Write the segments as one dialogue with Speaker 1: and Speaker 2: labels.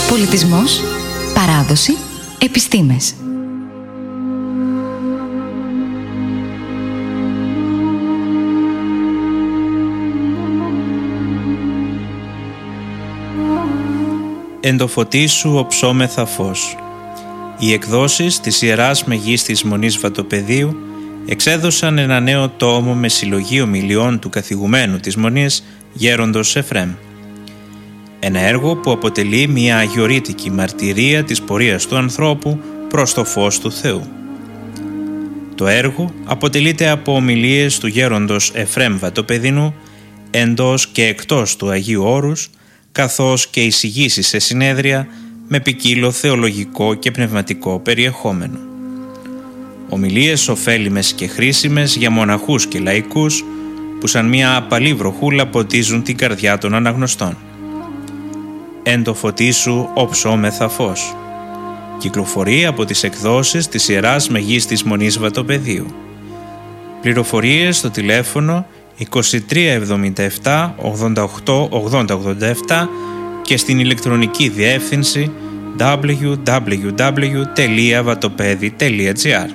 Speaker 1: Πολιτισμός, παράδοση, επιστήμες.
Speaker 2: Εν το φωτί σου οψόμεθα φως. Οι εκδόσεις της Ιεράς Μεγίστης Μονής Βατοπεδίου εξέδωσαν ένα νέο τόμο με συλλογή ομιλιών του καθηγουμένου της Μονής, Γέροντος Εφρέμ. Ένα έργο που αποτελεί μια αγιορείτικη μαρτυρία της πορείας του ανθρώπου προς το φως του Θεού. Το έργο αποτελείται από ομιλίες του Γέροντος Εφρέμ Βατοπεδινού εντός και εκτός του Αγίου Όρους, καθώς και εισηγήσεις σε συνέδρια με ποικίλο θεολογικό και πνευματικό περιεχόμενο. Ομιλίες ωφέλιμες και χρήσιμες για μοναχούς και λαϊκούς που σαν μια απαλή βροχούλα ποτίζουν την καρδιά των αναγνωστών. Εν το φωτί σου οψόμεθα φως. Κυκλοφορεί από τις εκδόσεις της Ιεράς Μεγίστης Μονής Βατοπεδίου. Πληροφορίες στο τηλέφωνο 2377 88 8087 και στην ηλεκτρονική διεύθυνση www.vatopedi.gr.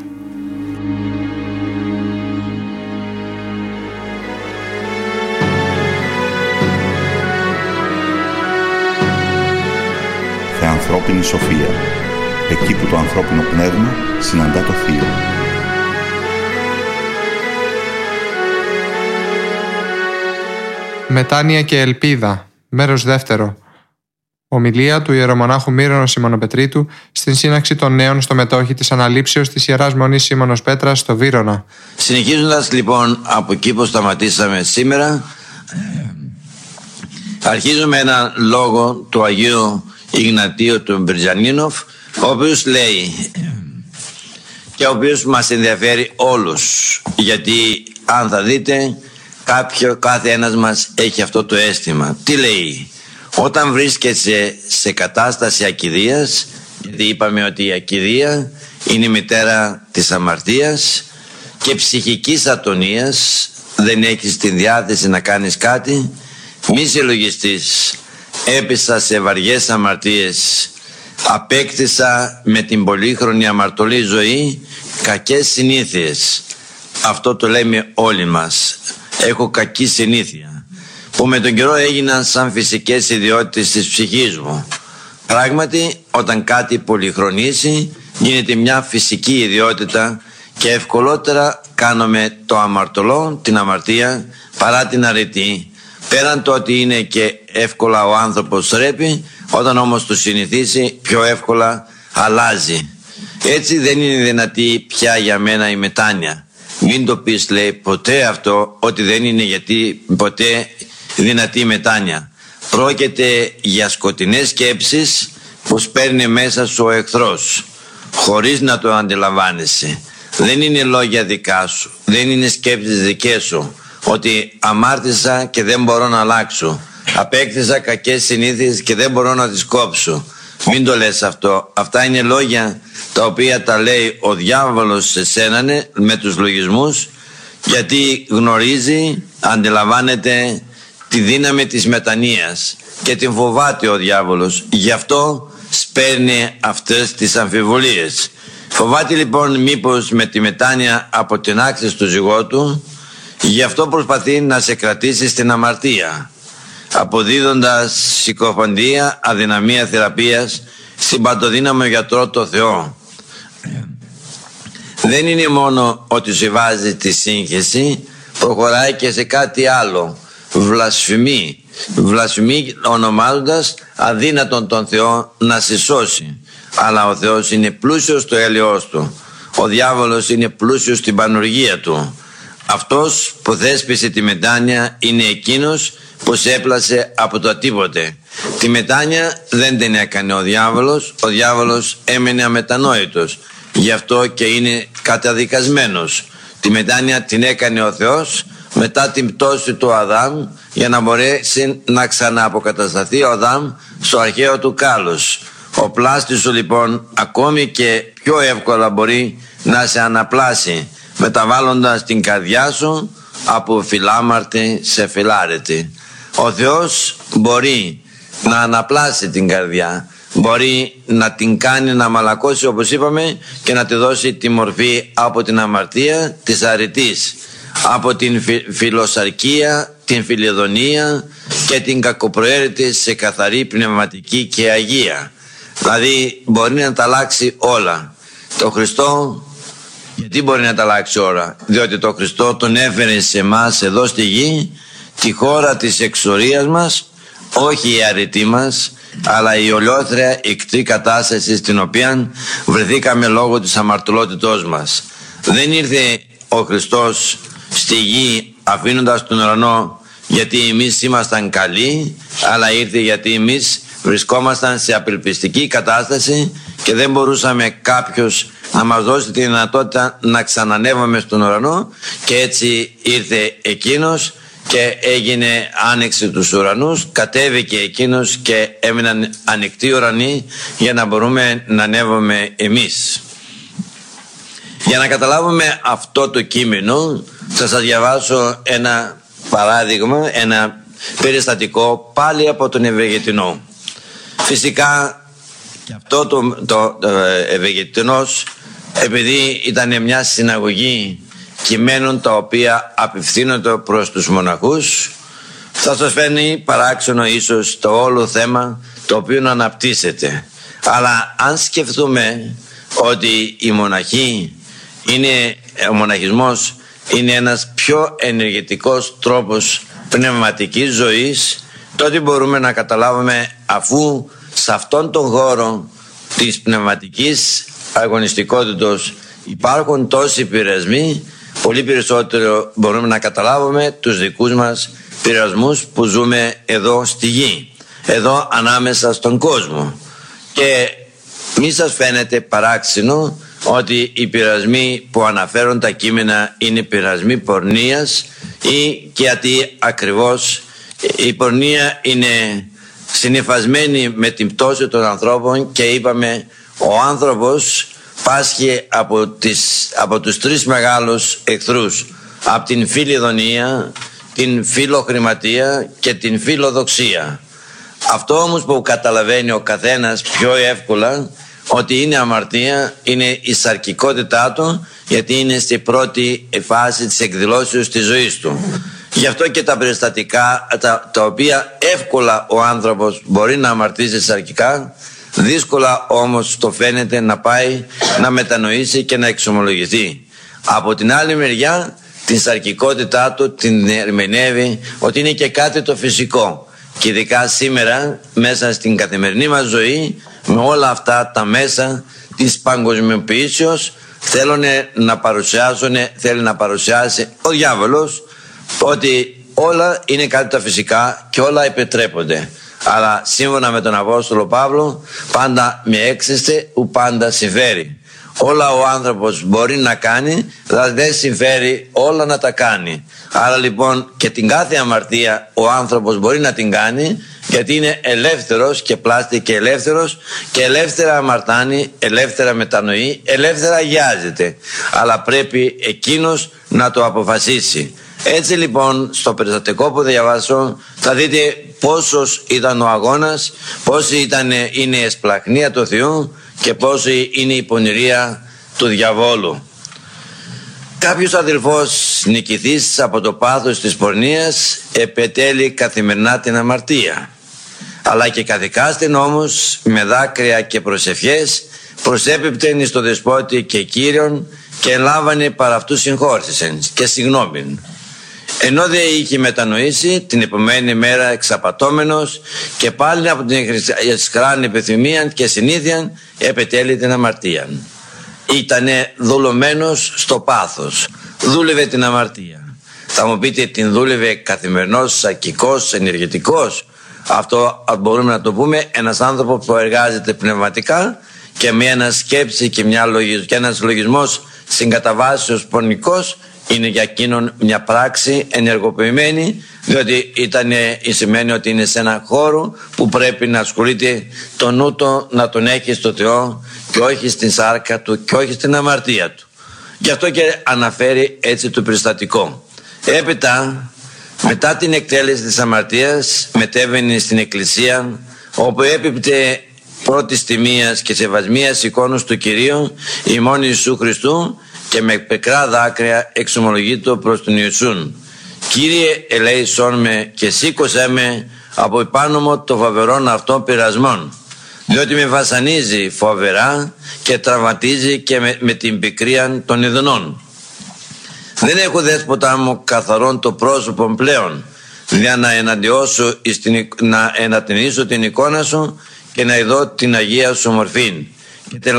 Speaker 3: Θεανθρώπινη σοφία. Εκεί που το ανθρώπινο πνεύμα συναντά το Θείο.
Speaker 4: Μετάνοια και ελπίδα. Μέρος δεύτερο. Ομιλία του ιερομονάχου Μύρονος Σιμωνοπετρίτου στην σύναξη των νέων στο μετόχι της αναλήψεως της Ιεράς Μονής Σίμωνος Πέτρας στο Βύρωνα.
Speaker 5: Συνεχίζοντας λοιπόν από εκεί που σταματήσαμε σήμερα, αρχίζουμε ένα λόγο του Αγίου Ιγνατίου του Μπριτζανίνοφ, ο οποίος λέει και ο οποίος μας ενδιαφέρει όλους, γιατί αν θα δείτε κάθε ένας μας έχει αυτό το αίσθημα. Τι λέει? Όταν βρίσκεσαι σε κατάσταση ακηδείας, γιατί είπαμε ότι η ακηδεία είναι η μητέρα της αμαρτίας και ψυχικής ατονίας, δεν έχεις την διάθεση να κάνεις κάτι, μη συλλογιστείς. Έπεσα σε βαριές αμαρτίες, απέκτησα με την πολύχρονη αμαρτωλή ζωή κακές συνήθειες. Αυτό το λέμε όλοι μας. Έχω κακή συνήθεια που με τον καιρό έγιναν σαν φυσικές ιδιότητες της ψυχής μου. Πράγματι, όταν κάτι πολυχρονίσει γίνεται μια φυσική ιδιότητα και ευκολότερα κάνουμε το αμαρτωλό, την αμαρτία, παρά την αρετή. Πέραν το ότι είναι και εύκολα ο άνθρωπος ρέπει, όταν όμως το συνηθίσει πιο εύκολα αλλάζει. Έτσι δεν είναι δυνατή πια για μένα η μετάνοια. Μην το πεις, λέει, ποτέ αυτό, ότι δεν είναι γιατί ποτέ δυνατή η μετάνοια. Πρόκειται για σκοτεινές σκέψεις που σπέρνει μέσα σου ο εχθρός, χωρίς να το αντιλαμβάνεσαι. Δεν είναι λόγια δικά σου, δεν είναι σκέψεις δικές σου, ότι αμάρτησα και δεν μπορώ να αλλάξω, απέκτησα κακές συνήθειες και δεν μπορώ να τις κόψω. Μην το λες αυτό. Αυτά είναι λόγια τα οποία τα λέει ο διάβολος σε σένα με τους λογισμούς, γιατί γνωρίζει, αντιλαμβάνεται τη δύναμη της μετανοίας και την φοβάται ο διάβολος. Γι' αυτό σπέρνει αυτές τις αμφιβολίες. Φοβάται λοιπόν μήπως με τη μετάνοια αποτινάξεις το ζυγό του, γι' αυτό προσπαθεί να σε κρατήσει στην αμαρτία, αποδίδοντας συκοφαντία, αδυναμία θεραπείας στην παντοδύναμο γιατρό το Θεό. Δεν είναι μόνο ότι σου βάζει τη σύγχυση, προχωράει και σε κάτι άλλο. Βλασφημεί ονομάζοντας αδύνατον τον Θεό να σε σώσει. Αλλά ο Θεός είναι πλούσιος στο έλεος του. Ο διάβολος είναι πλούσιος στην πανουργία του. Αυτός που θέσπισε τη μετάνοια είναι εκείνος που σε έπλασε από το τίποτε. Τη μετάνοια δεν την έκανε ο διάβολος έμενε αμετανόητος. Γι' αυτό και είναι καταδικασμένος. Τη μετάνοια την έκανε ο Θεός μετά την πτώση του Αδάμ, για να μπορέσει να ξανααποκατασταθεί ο Αδάμ στο αρχαίο του κάλος. Ο πλάστης σου λοιπόν ακόμη και πιο εύκολα μπορεί να σε αναπλάσει, μεταβάλλοντας την καρδιά σου από φιλάμαρτη σε φιλάρετη. Ο Θεός μπορεί να αναπλάσει την καρδιά, μπορεί να την κάνει να μαλακώσει, όπως είπαμε, και να τη δώσει τη μορφή από την αμαρτία της αρετής, από την φιλοσαρκία, την φιλιδονία και την κακοπροαίρετη σε καθαρή πνευματική και αγία. Δηλαδή μπορεί να τα αλλάξει όλα. Το Χριστό, γιατί μπορεί να τα αλλάξει όλα? Διότι το Χριστό τον έφερε σε εμάς εδώ στη γη, τη χώρα της εξορίας μας, όχι η αρετή μας, αλλά η ολιόθρια ικτρή κατάσταση στην οποία βρεθήκαμε λόγω της αμαρτωλότητός μας. Δεν ήρθε ο Χριστός στη γη αφήνοντας τον ουρανό γιατί εμείς ήμασταν καλοί, αλλά ήρθε γιατί εμείς βρισκόμασταν σε απελπιστική κατάσταση και δεν μπορούσαμε κάποιος να μας δώσει τη δυνατότητα να ξανανεύουμε στον ουρανό, και έτσι ήρθε εκείνος και έγινε άνοιξη τους ουρανούς, κατέβηκε εκείνος και έμειναν ανοιχτοί ουρανοί για να μπορούμε να ανέβουμε εμείς. Για να καταλάβουμε αυτό το κείμενο θα σας διαβάσω ένα παράδειγμα, ένα περιστατικό πάλι από τον Ευεργετινό. Φυσικά και αυτό το Ευεργετινός, επειδή ήταν μια συναγωγή κειμένων τα οποία απευθύνονται προς τους μοναχούς, θα σας φαίνει παράξενο ίσως το όλο θέμα το οποίο αναπτύσσεται. Αλλά αν σκεφτούμε ότι η μοναχή ο μοναχισμός είναι ένας πιο ενεργητικός τρόπος πνευματικής ζωής, τότε μπορούμε να καταλάβουμε, αφού σε αυτόν τον χώρο της πνευματικής αγωνιστικότητας υπάρχουν τόσοι πειρασμοί, πολύ περισσότερο μπορούμε να καταλάβουμε τους δικούς μας πειρασμούς που ζούμε εδώ στη γη, εδώ ανάμεσα στον κόσμο. Και μη σας φαίνεται παράξενο ότι οι πειρασμοί που αναφέρουν τα κείμενα είναι πειρασμοί πορνείας, ή γιατί ακριβώς η πορνεία είναι συνυφασμένη με την πτώση των ανθρώπων, και είπαμε ο άνθρωπος πάσχει από τους τρεις μεγάλους εχθρούς, από την φιλιδονία, την φιλοχρηματία και την φιλοδοξία. Αυτό όμως που καταλαβαίνει ο καθένας πιο εύκολα ότι είναι αμαρτία είναι η σαρκικότητά του, γιατί είναι στην πρώτη φάση της εκδηλώσεως της ζωής του. Γι' αυτό και τα περιστατικά τα οποία εύκολα ο άνθρωπος μπορεί να αμαρτήσει σαρκικά, δύσκολα όμως το φαίνεται να πάει να μετανοήσει και να εξομολογηθεί. Από την άλλη μεριά την σαρκικότητά του την ερμηνεύει ότι είναι και κάτι το φυσικό, και ειδικά σήμερα μέσα στην καθημερινή μας ζωή, με όλα αυτά τα μέσα της παγκοσμιοποιήσεως, θέλει να παρουσιάσει ο διάβολος ότι όλα είναι κάτι τα φυσικά και όλα επιτρέπονται. Αλλά σύμφωνα με τον Απόστολο Παύλο, πάντα με έξιστε ου πάντα συμφέρει. Όλα ο άνθρωπος μπορεί να κάνει, αλλά δεν συμφέρει όλα να τα κάνει. Άρα λοιπόν και την κάθε αμαρτία ο άνθρωπος μπορεί να την κάνει, γιατί είναι ελεύθερος και πλάστηκε ελεύθερος, και ελεύθερα αμαρτάνει, ελεύθερα μετανοεί, ελεύθερα αγιάζεται. Αλλά πρέπει εκείνος να το αποφασίσει. Έτσι λοιπόν στο περιστατικό που διαβάσω θα δείτε πόσος ήταν ο αγώνας, πόση είναι η εσπλαχνία του Θεού και πόση είναι η πονηρία του διαβόλου. Κάποιος αδελφός νικηθής από το πάθος της πορνείας επετέλει καθημερινά την αμαρτία, αλλά και καθηκάστην όμως με δάκρυα και προσευχές προσέπιπτεν εις το Δεσπότη και Κύριον, και ελάμβανε παρά αυτού συγχώρησεν και συγγνώμην. Ενώ δεν είχε μετανοήσει, την επομένη μέρα εξαπατώμενος και πάλι από την εσχράνη επιθυμία και συνήθεια επετέλει την αμαρτία. Ήτανε δουλωμένος στο πάθος, δούλευε την αμαρτία. Θα μου πείτε, την δούλευε καθημερινός, σακικός, ενεργητικός? Αυτό μπορούμε να το πούμε ένας άνθρωπος που εργάζεται πνευματικά και με ένα σκέψη και ένας λογισμός συγκαταβάσεως πονικός, είναι για εκείνον μια πράξη ενεργοποιημένη, διότι σημαίνει ότι είναι σε ένα χώρο που πρέπει να ασχολείται το νου του, να τον έχει στο Θεό και όχι στην σάρκα του και όχι στην αμαρτία του. Γι' αυτό και αναφέρει έτσι το περιστατικό. Έπειτα, μετά την εκτέλεση της αμαρτίας, μετέβαινε στην εκκλησία, όπου έπιπτε πρώτης τιμίας και σεβασμίας εικόνος του Κυρίου ημών Ιησού Χριστού και με πικρά δάκρυα εξομολογείτο προς τον Ιησούν. Κύριε, ελέησόν με και σήκωσέ με από επάνω μου το φοβερόν αυτό πειρασμόν, διότι με βασανίζει φοβερά και τραυματίζει και με την πικρία των ειδονών. Δεν έχω δέσποτα μου καθαρόν το πρόσωπο πλέον, για να ενατενίσω την εικόνα σου και να ειδώ την Αγία σου μορφήν και τη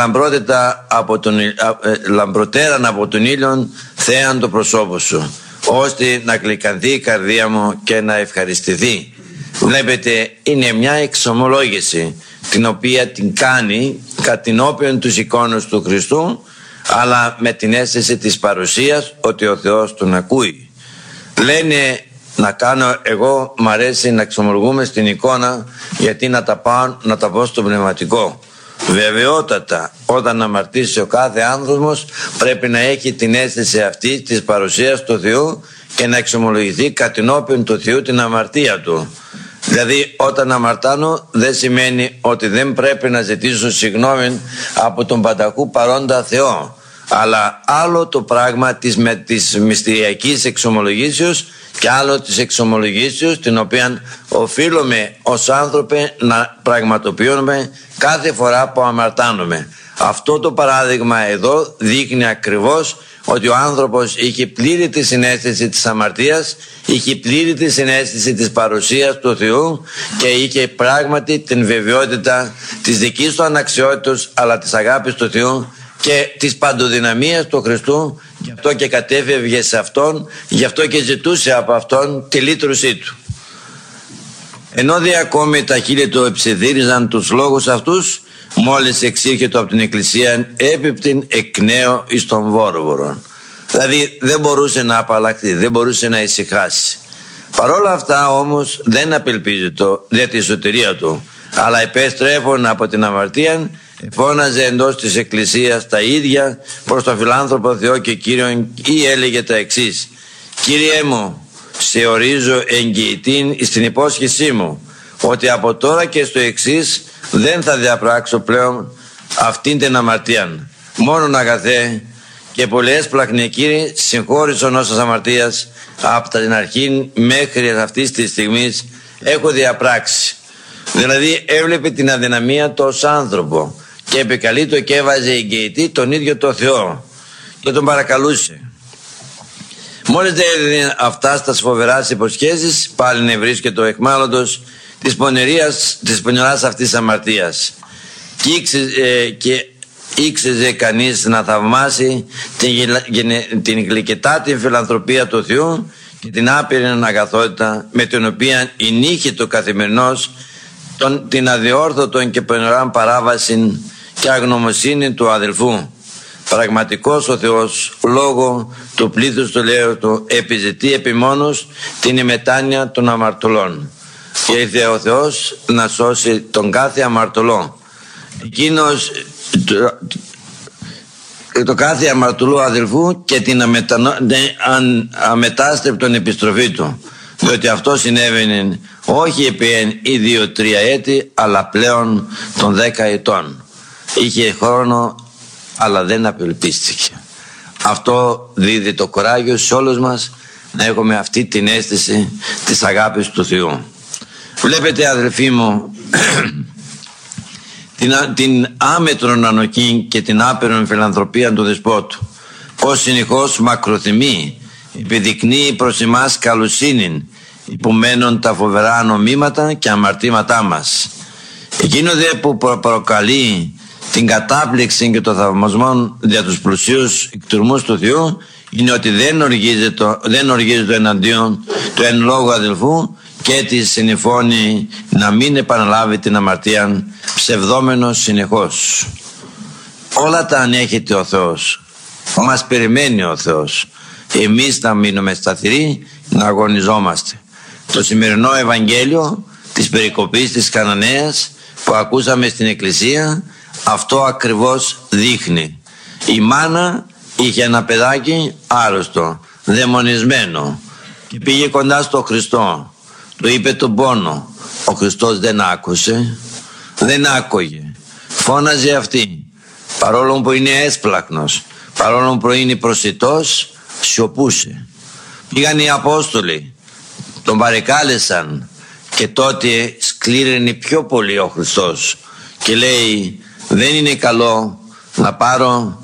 Speaker 5: λαμπροτέραν από τον ήλιον θέαν το προσώπο σου, ώστε να γλυκανθεί η καρδία μου και να ευχαριστηθεί. Βλέπετε, είναι μια εξομολόγηση την οποία την κάνει κατηνόπιον τους εικόνους του Χριστού, αλλά με την αίσθηση της παρουσίας ότι ο Θεός τον ακούει. Λένε να κάνω, εγώ μ' αρέσει να εξομολογούμε στην εικόνα, γιατί να τα πω στο πνευματικό. Βεβαιότατα, όταν αμαρτήσει ο κάθε άνθρωπος πρέπει να έχει την αίσθηση αυτή της παρουσίας του Θεού και να εξομολογηθεί κατηνόπιον του Θεού την αμαρτία του. Δηλαδή, όταν αμαρτάνω δεν σημαίνει ότι δεν πρέπει να ζητήσω συγγνώμη από τον πανταχού παρόντα Θεό, αλλά άλλο το πράγμα της μυστηριακής εξομολογήσεως και άλλο της εξομολογήσεως την οποία οφείλουμε ως άνθρωποι να πραγματοποιούμε κάθε φορά που αμαρτάνουμε. Αυτό το παράδειγμα εδώ δείχνει ακριβώς ότι ο άνθρωπος είχε πλήρη τη συναίσθηση της αμαρτίας, είχε πλήρη τη συναίσθηση της παρουσίας του Θεού και είχε πράγματι την βεβαιότητα της δικής του αναξιότητας, αλλά της αγάπης του Θεού και της παντοδυναμίας του Χριστού. Γι' αυτό και κατέφευγε σε Αυτόν, γι' αυτό και ζητούσε από Αυτόν τη λύτρωσή του. Ενώ δε ακόμη τα χείλη του εψιθύριζαν τους λόγους αυτούς, μόλις εξήρχεται από την Εκκλησία έπιπτην εκ νέου εις τον βόροβορο. Δηλαδή δεν μπορούσε να απαλλαχθεί, δεν μπορούσε να ησυχάσει. Παρόλα αυτά όμως δεν απελπίζεται για τη σωτηρία του, αλλά επέστρεφον από την αμαρτία φώναζε εντός της Εκκλησίας τα ίδια προς τον φιλάνθρωπο Θεό και Κύριον, ή έλεγε τα εξής: Κύριέ μου, σε ορίζω εγγυητήν στην υπόσχεσή μου ότι από τώρα και στο εξής δεν θα διαπράξω πλέον αυτήν την αμαρτία. Μόνον αγαθέ και πολλές πλαχνέ Κύριε, συγχώρησον όσας αμαρτίας από την αρχή μέχρι αυτής της στιγμής έχω διαπράξει. Δηλαδή έβλεπε την αδυναμία του ως άνθρωπο και επικαλείτο και έβαζε εγγυητή τον ίδιο το Θεό και τον παρακαλούσε. Μόλις δεν έδινε αυτά στα φοβεράς υποσχέσεις, πάλι νευρίσκεται ο εχμάλωτος της πονηράς αυτής αμαρτίας και ήξεζε κανείς να θαυμάσει την γλυκετάτη φιλανθρωπία του Θεού και την άπειρη αγαθότητα με την οποία ενήχε το καθημερινός την αδιόρθωτον και πονηρά παράβαση και αγνωμοσύνη του αδελφού. Πραγματικός ο Θεός λόγω του πλήθους του λέου του επιζητεί επιμόνως την ημετάνοια των αμαρτωλών και ήρθε ο Θεός να σώσει τον κάθε αμαρτωλό. Εκείνος το κάθε αμαρτωλό αδελφού και την αμετάστρεπτον επιστροφή του, διότι αυτό συνέβαινε όχι επί 1 ή 2-3 έτη, αλλά πλέον των 10 ετών. Είχε χρόνο αλλά δεν απελπίστηκε. Αυτό δίδει το κουράγιο σε όλους μας να έχουμε αυτή την αίσθηση της αγάπης του Θεού. Βλέπετε αδελφοί μου την άμετρον ανοχή και την άπειρον φιλανθρωπία του Δεσπότου, πως συνεχώς μακροθυμεί, επιδεικνύει προς εμάς καλοσύνην, υπομένων τα φοβερά νομίματα και αμαρτήματά μας. Εκείνο δε που προκαλεί την κατάπληξη και το θαυμασμό για τους πλουσίους εκτουρμούς του Θεού είναι ότι δεν οργίζεται εναντίον του εν λόγω αδελφού και τη συνηφώνει να μην επαναλάβει την αμαρτία, ψευδόμενος συνεχώς. Όλα τα ανέχεται ο Θεός, μας περιμένει ο Θεός. Εμείς να μείνουμε σταθεροί, να αγωνιζόμαστε. Το σημερινό Ευαγγέλιο της περικοπής της Καναναίας που ακούσαμε στην Εκκλησία αυτό ακριβώς δείχνει. Η μάνα είχε ένα παιδάκι άρρωστο, δαιμονισμένο και πήγε κοντά στο Χριστό. Του είπε τον πόνο. Ο Χριστός δεν άκουσε, δεν άκουγε. Φώναζε αυτή, παρόλο που είναι έσπλαχνος, παρόλο που είναι προσιτός, σιωπούσε. Πήγαν οι Απόστολοι, τον παρεκάλεσαν και τότε σκλήραινε πιο πολύ ο Χριστός και λέει, δεν είναι καλό να πάρω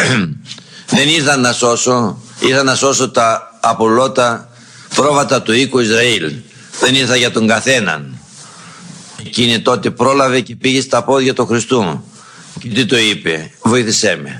Speaker 5: δεν ήρθα να σώσω, ήρθα να σώσω τα απολώτα πρόβατα του οίκου Ισραήλ, δεν ήρθα για τον καθέναν. Εκείνη τότε πρόλαβε και πήγε στα πόδια του Χριστού και τι το είπε, βοήθησέ με.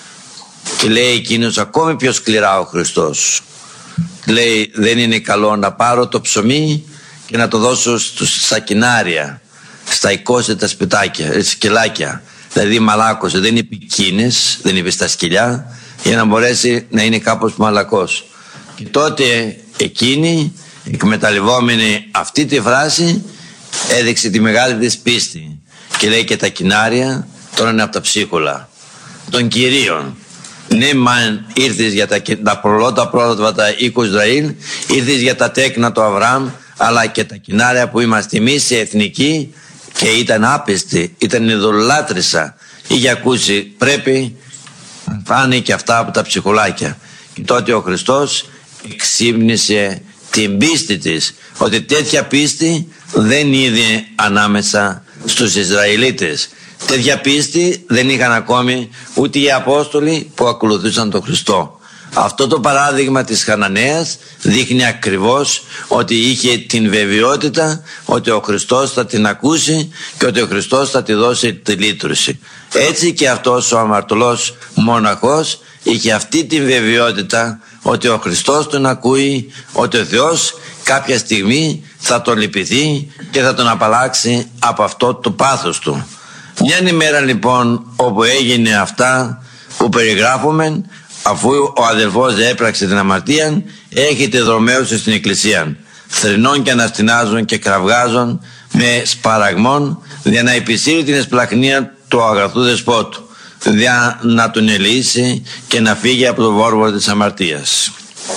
Speaker 5: Και λέει εκείνος ακόμη πιο σκληρά ο Χριστός, λέει, δεν είναι καλό να πάρω το ψωμί και να το δώσω στα κοινάρια, στα 20 τα σπιτάκια, σκυλάκια. Δηλαδή μαλάκωσε, δεν είπε κίνες, δεν είπε στα σκυλιά, για να μπορέσει να είναι κάπως μαλακός. Και τότε εκείνη, εκμεταλλευόμενη αυτή τη φράση, έδειξε τη μεγάλη της πίστη και λέει και τα κοινάρια τώρα είναι από τα ψίχουλα των Κυρίων. Ναι, μαν ήρθες για τα προλώτα πρόβατα οίκου Ισραήλ, ήρθες για τα τέκνα του Αβραάμ, αλλά και τα κοινάρια που είμαστε εμείς σε εθνική και ήταν άπιστη, ήταν ειδωλάτρησα. Είχε ακούσει, πρέπει να φάνε και αυτά από τα ψυχουλάκια. Και τότε ο Χριστός εξύπνησε την πίστη της, ότι τέτοια πίστη δεν είδε ανάμεσα στους Ισραηλίτες. Τέτοια πίστη δεν είχαν ακόμη ούτε οι Απόστολοι που ακολουθούσαν τον Χριστό. Αυτό το παράδειγμα της Χαναναίας δείχνει ακριβώς ότι είχε την βεβαιότητα ότι ο Χριστός θα την ακούσει και ότι ο Χριστός θα τη δώσει τη λύτρωση. Έτσι και αυτός ο αμαρτωλός μοναχός είχε αυτή την βεβαιότητα ότι ο Χριστός τον ακούει, ότι ο Θεός κάποια στιγμή θα τον λυπηθεί και θα τον απαλλάξει από αυτό το πάθος του. Μια ημέρα λοιπόν όπου έγινε αυτά που περιγράφουμε, αφού ο αδελφός έπραξε την αμαρτία, έχετε δρομέους στην εκκλησία, θρηνών και αναστηνάζουν και κραυγάζουν με σπαραγμών, για να επισύρει την εσπλαχνία του αγαθού δεσπότου, για να τον ελεήσει και να φύγει από το βόρβορο της αμαρτίας.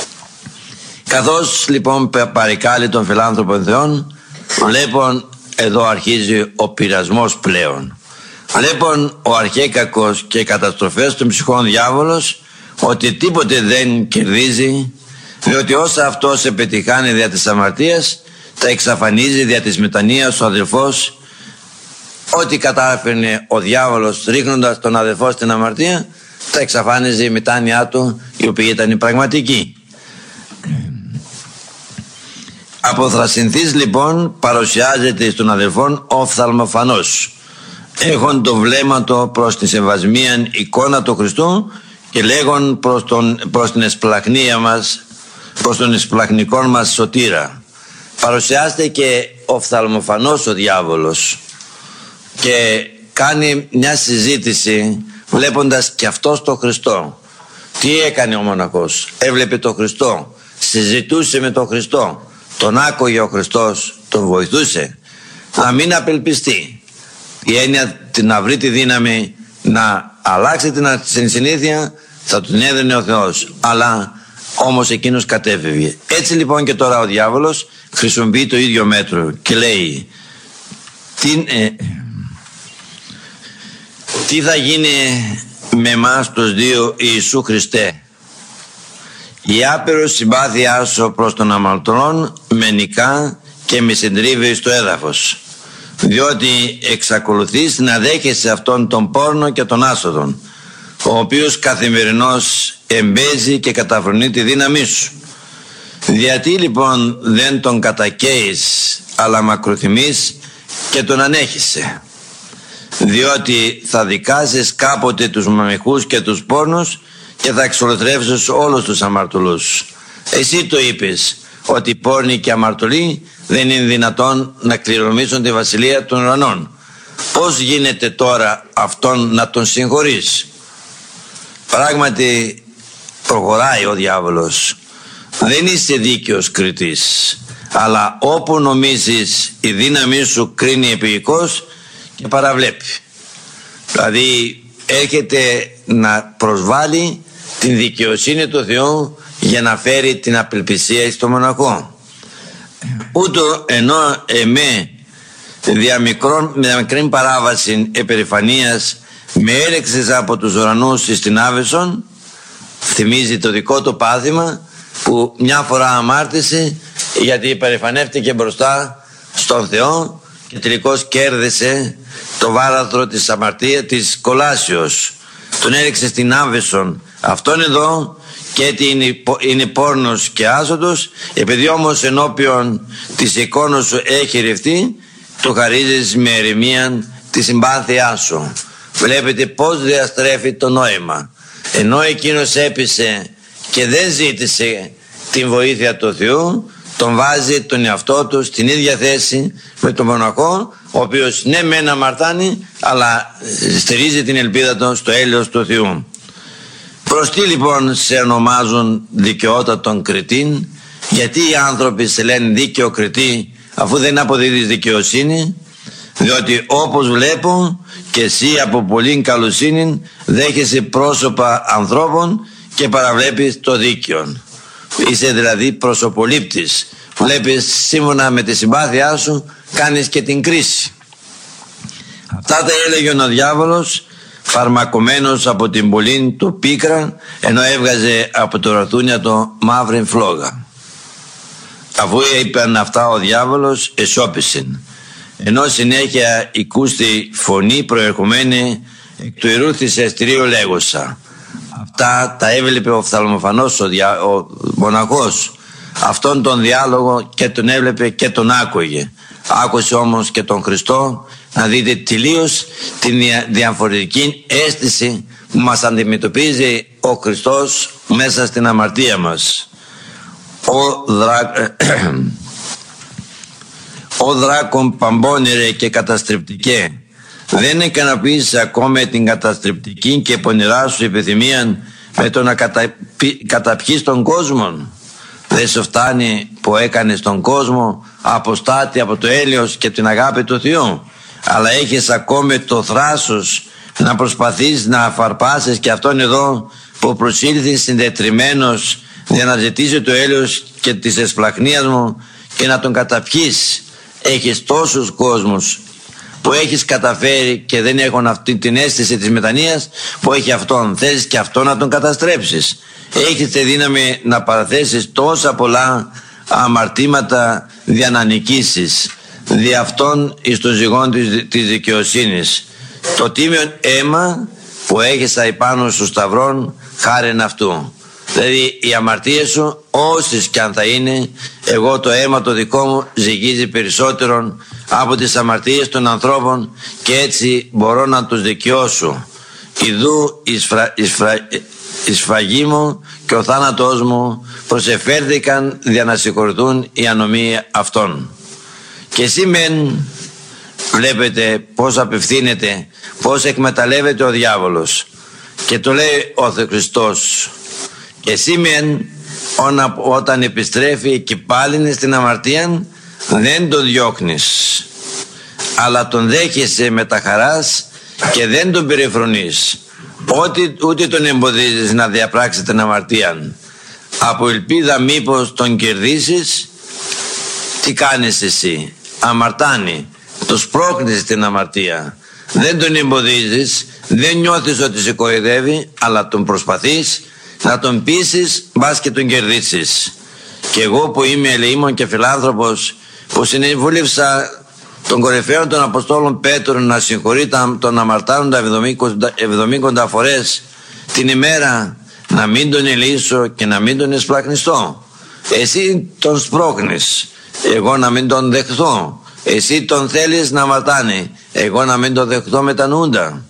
Speaker 5: Καθώς λοιπόν παρεκάλει τον φιλάνθρωπο Θεόν, βλέπουν εδώ αρχίζει ο πειρασμός πλέον. Βλέπουν ο αρχαίκακος και οι καταστροφές των ψυχών διάβολος ότι τίποτε δεν κερδίζει, διότι όσα αυτός επιτυχάνει δια της αμαρτίας τα εξαφανίζει δια της μετανοίας ο αδελφός. Ό,τι κατάφερνε ο διάβολος ρίχνοντας τον αδελφό στην αμαρτία, τα εξαφάνιζε η μετάνοιά του, η οποία ήταν η πραγματική. Αποθρασινθής λοιπόν παρουσιάζεται στον αδελφόν οφθαλμοφανός, έχον το βλέμμα του προς τη σεβασμίαν εικόνα του Χριστού και λέγον προς την εσπλαχνία μας, προς τον εσπλαχνικό μας σωτήρα. Παρουσιάζεται και οφθαλμοφανός ο διάβολος και κάνει μια συζήτηση βλέποντας και αυτός τον Χριστό. Τι έκανε ο μοναχός? Έβλεπε τον Χριστό, συζητούσε με τον Χριστό, τον άκουγε ο Χριστός, τον βοηθούσε να μην απελπιστεί. Η έννοια να βρει τη δύναμη να αλλάξει την συνήθεια θα τον έδινε ο Θεός, αλλά όμως εκείνος κατέφευγε. Έτσι λοιπόν και τώρα ο διάβολος χρησιμοποιεί το ίδιο μέτρο και λέει τι θα γίνει με εμάς τους δύο, Ιησού Χριστέ? Η άπειρος συμπάθειά σου προς τον αμαρτωλόν με νικά και με συντρίβει στο έδαφος, διότι εξακολουθείς να δέχεσαι αυτόν τον πόρνο και τον άσοδον, ο οποίος καθημερινώς εμπέζει και καταφρονεί τη δύναμή σου. Γιατί λοιπόν δεν τον κατακαίεις, αλλά μακροθυμείς και τον ανέχεσαι? Διότι θα δικάσεις κάποτε τους μαμιχούς και τους πόρνους και θα εξολοθρεύσεις όλους τους αμαρτωλούς. Εσύ το είπες ότι πόρνοι και αμαρτωλοί δεν είναι δυνατόν να κληρονομήσουν τη βασιλεία των ουρανών. Πώς γίνεται τώρα αυτόν να τον συγχωρείς? Πράγματι προχωράει ο διάβολος. Δεν είσαι δίκαιος κριτής, αλλά όπου νομίζεις η δύναμή σου κρίνει επίοικος και παραβλέπει. Δηλαδή έρχεται να προσβάλλει την δικαιοσύνη του Θεού για να φέρει την απελπισία στο μοναχό. Ούτω ενώ εμέ δια μικρή παράβαση επερηφανίας με έλεξες από τους ουρανούς εις την Άβεσον. Θυμίζει το δικό του πάθημα που μια φορά αμάρτησε γιατί υπερηφανεύτηκε μπροστά στον Θεό και τελικώς κέρδισε το βάραθρο της αμαρτίας της κολάσεως. Τον έλεξε στην Άβεσον. Αυτόν εδώ και έτσι είναι πόρνος και άσωτος, επειδή όμως ενώπιον της εικόνος σου έχει ρευτεί, του χαρίζεις με ερημία τη συμπάθειά σου. Βλέπετε πως διαστρέφει το νόημα. Ενώ εκείνος έπεισε και δεν ζήτησε την βοήθεια του Θεού, τον βάζει τον εαυτό του στην ίδια θέση με τον μοναχό, ο οποίος ναι μεν αμαρτάνει, αλλά στηρίζει την ελπίδα του στο έλεος του Θεού. Προς τι λοιπόν σε ονομάζουν δικαιότατον κριτήν? Γιατί οι άνθρωποι σε λένε δίκαιο κριτή αφού δεν αποδίδεις δικαιοσύνη? Διότι όπως βλέπω και εσύ από πολύ καλοσύνη δέχεσαι πρόσωπα ανθρώπων και παραβλέπεις το δίκαιο. Είσαι δηλαδή προσωπολήπτης. Βλέπεις σύμφωνα με τη συμπάθειά σου, κάνεις και την κρίση. Αυτά τα έλεγε ο διάβολος, φαρμακωμένος από την πολύ του πίκρα, ενώ έβγαζε από το ροθούνια το μαύρη φλόγα. Αφού είπαν αυτά ο διάβολος εσώπησε, ενώ συνέχεια οικούστη φωνή προερχομένη εκ του ιερού θυσιαστηρίου λέγουσα. Αυτά τα έβλεπε ο οφθαλμοφανός ο μοναχός. Αυτόν τον διάλογο και τον έβλεπε και τον άκουγε. Άκουσε όμως και τον Χριστό. Να δείτε τελείως την διαφορετική αίσθηση που μας αντιμετωπίζει ο Χριστός μέσα στην αμαρτία μας. Ο δράκον παμπώνερε και καταστρεπτικέ. Δεν ικανοποίησε ακόμα την καταστρεπτική και πονηρά σου επιθυμία με το να καταπιείς τον κόσμο? Δεν σου φτάνει που έκανες τον κόσμο αποστάτη από το έλεος και την αγάπη του Θεού, αλλά έχεις ακόμη το θράσος να προσπαθείς να αφαρπάσεις και αυτόν εδώ που προσήλθε συντετριμμένος για να ζητήσει το έλεος και της εσπλαχνίας μου και να τον καταπιείς. Έχεις τόσους κόσμους που έχεις καταφέρει και δεν έχουν αυτή την αίσθηση της μετανοίας που έχει αυτόν. Θέλεις και αυτόν να τον καταστρέψεις. Έχεις τη δύναμη να παραθέσεις τόσα πολλά αμαρτήματα για να νικήσεις δι' αυτόν εις το ζυγόν της δικαιοσύνης. Το τίμιον αίμα που έχεις αϊπάνω σου σταυρών χάριν αυτού. Δηλαδή οι αμαρτίες σου όσες κι αν θα είναι, εγώ το αίμα το δικό μου ζυγίζει περισσότερον από τις αμαρτίες των ανθρώπων και έτσι μπορώ να τους δικαιώσω. Ιδού η σφαγή μου και ο θάνατός μου προσεφέρθηκαν για να συγχωρηθούν οι ανομοί αυτών. Και εσύ μεν βλέπετε πως απευθύνεται, πως εκμεταλλεύεται ο διάβολος και το λέει ο Χριστός. Και εσύ μεν όταν επιστρέφει και πάλι στην αμαρτία δεν τον διώχνεις, αλλά τον δέχεσαι με τα χαράς και δεν τον περιφρονείς, ούτε τον εμποδίζεις να διαπράξει την αμαρτία. Από ελπίδα μήπως τον κερδίσεις. Τι κάνεις εσύ? Αμαρτάνει, το σπρώχνεις την αμαρτία. Δεν τον εμποδίζεις, δεν νιώθεις ότι σε κοροϊδεύει, αλλά τον προσπαθείς να τον πείσεις, μπας και τον κερδίσεις. Και εγώ που είμαι ελεήμων και φιλάνθρωπος, που συνεβούλευσα τον κορυφαίο των Αποστόλων Πέτρο να συγχωρεί τον αμαρτάνοντα 70 φορές την ημέρα, να μην τον ελεήσω και να μην τον εσπλαχνιστώ. Εσύ τον σπρώχνεις, εγώ να μην τον δεχθώ. Εσύ τον θέλεις να αμαρτάνει, εγώ να μην τον δεχθώ μετανοούντα.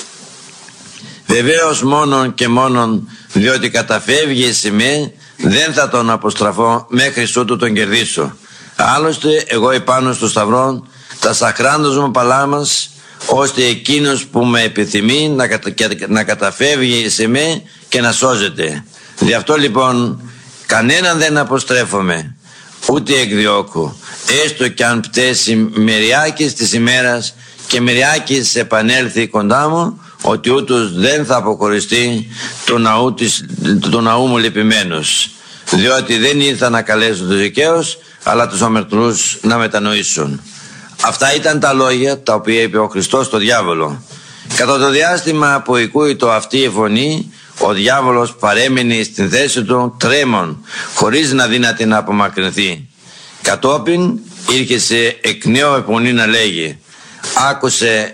Speaker 5: Βεβαίως μόνον και μόνον διότι καταφεύγει σε με, δεν θα τον αποστραφώ μέχρι ότου τον κερδίσω. Άλλωστε εγώ επάνω στο σταυρό τα σαχράντος μου παλάμας, ώστε εκείνος που με επιθυμεί να καταφεύγει σε με και να σώζεται. Γι' αυτό λοιπόν κανέναν δεν αποστρέφομαι, ούτε εκδιώκω, έστω κι αν πτέσει μεριάκης της ημέρας και μεριάκης επανέλθει κοντά μου, ότι ούτως δεν θα αποχωριστεί του ναού μου λυπημένος, διότι δεν ήρθα να καλέσω τους δικαίους, αλλά τους αμαρτωλούς να μετανοήσουν. Αυτά ήταν τα λόγια τα οποία είπε ο Χριστός στο διάβολο. Κατά το διάστημα που ακούει αυτή η φωνή, ο διάβολος παρέμεινε στην θέση του τρέμον, χωρίς να δύναται να απομακρυνθεί. Κατόπιν ήρχεσε εκ νέου φωνή να λέγει: άκουσε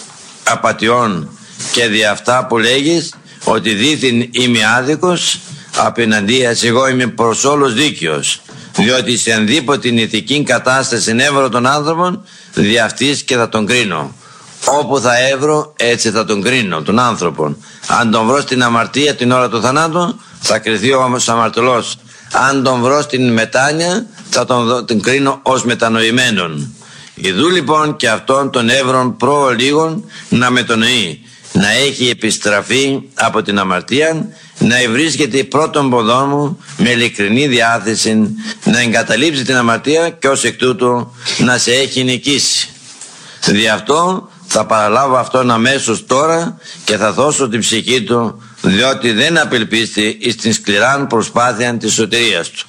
Speaker 5: απατιών, και δι' αυτά που λέγεις ότι δήθην είμαι άδικος, απέναντίας εγώ είμαι προς όλους δίκαιος, διότι σε ενδήποτε ηθική κατάσταση έβρω τον άνθρωπον, δι' αυτής και θα τον κρίνω. Όπου θα έβρω, έτσι θα τον κρίνω τον άνθρωπον. Αν τον βρω στην αμαρτία την ώρα του θανάτου, θα κριθεί όμως αμαρτωλός. Αν τον βρω στην μετάνοια, θα τον κρίνω ως μετανοημένον. Ιδού λοιπόν και αυτόν τον έβρον προ λίγων να μετονοεί, να έχει επιστραφεί από την αμαρτία, να ευρίσκεται πρώτον ποδόν μου με ειλικρινή διάθεση, να εγκαταλείψει την αμαρτία και ως εκ τούτου να σε έχει νικήσει. Δι' αυτό θα παραλάβω αυτόν αμέσως τώρα και θα δώσω την ψυχή του, διότι δεν απελπίστη εις την σκληράν προσπάθεια της σωτηρίας του.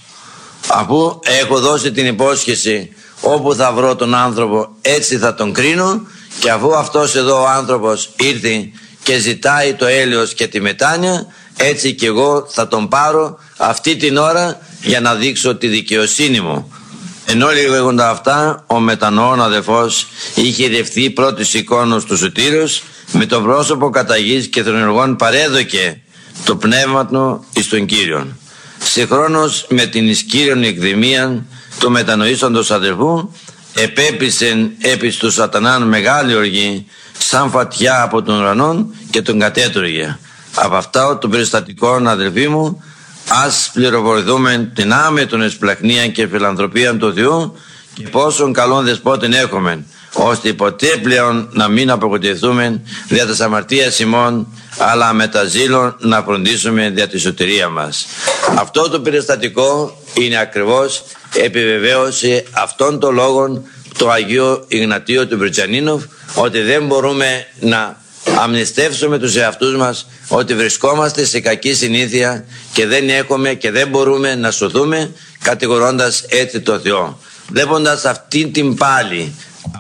Speaker 5: Αφού έχω δώσει την υπόσχεση, όπου θα βρω τον άνθρωπο έτσι θα τον κρίνω, και αφού αυτός εδώ ο άνθρωπος ήρθε και ζητάει το έλεος και τη μετάνοια, έτσι και εγώ θα τον πάρω αυτή την ώρα για να δείξω τη δικαιοσύνη μου. Ενώ λέγοντα αυτά, ο μετανοών αδελφός είχε ρευθεί πρώτης εικόνος του Σωτήρος, με το πρόσωπο κατά γης και των εργών παρέδοκε το πνεύμα του εις τον Κύριον. Συγχρόνως με την εις Κύριον εκδημία του μετανοήσαντος αδελφού, επέπεισεν επί του σατανάν μεγάλη οργή, σαν φωτιά από τον ουρανόν, και τον κατέτρωγε. Από αυτά των περιστατικών, αδελφοί μου, ας πληροφορηθούμε την άμετον εσπλαχνία και φιλανθρωπία του Θεού και πόσον καλόν δεσπότην έχουμε, ώστε ποτέ πλέον να μην απογοητευτούμε δια της αμαρτίας ημών, αλλά με τα ζήλων να φροντίσουμε δια τη σωτηρία μας. Αυτό το περιστατικό είναι ακριβώς επιβεβαίωση αυτών των λόγων του Αγίου Ιγνατίου του Βρυτζανίνοφ, ότι δεν μπορούμε να αμνηστεύσουμε τους εαυτούς μας, ότι βρισκόμαστε σε κακή συνήθεια και δεν έχουμε και δεν μπορούμε να σωθούμε, κατηγορώντας έτσι το Θεό. Βλέποντας αυτή την πάλη,